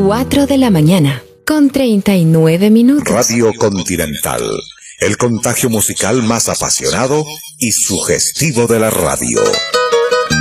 4 de la mañana, con 39 minutos. Radio Continental, el contagio musical más apasionado y sugestivo de la radio.